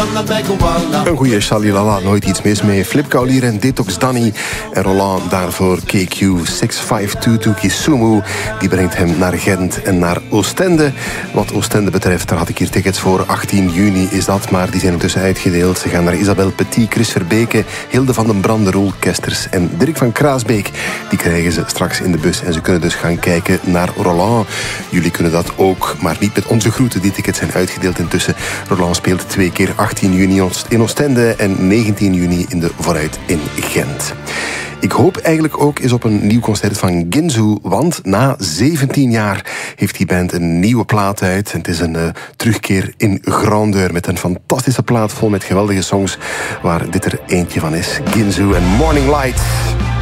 Een goeie Shalilala, nooit iets mis mee. Flip Kaulier en Detox Danny. En Roland daarvoor KQ 652 Kisumu. Die brengt hem naar Gent en naar Oostende. Wat Oostende betreft, daar had ik hier tickets voor. 18 juni is dat, maar die zijn intussen uitgedeeld. Ze gaan naar Isabel Petit, Chris Verbeke, Hilde van den Brande, Roel Kesters en Dirk van Kraasbeek. Die krijgen ze straks in de bus. En ze kunnen dus gaan kijken naar Roland. Jullie kunnen dat ook, maar niet met onze groeten. Die tickets zijn uitgedeeld intussen. Roland speelt 2 keer 18 juni in Oostende en 19 juni in de Vooruit in Gent. Ik hoop eigenlijk ook eens op een nieuw concert van Ginzu, want na 17 jaar heeft die band een nieuwe plaat uit. En het is een terugkeer in grandeur met een fantastische plaat vol met geweldige songs, waar dit er eentje van is. Ginzu en Morning Light.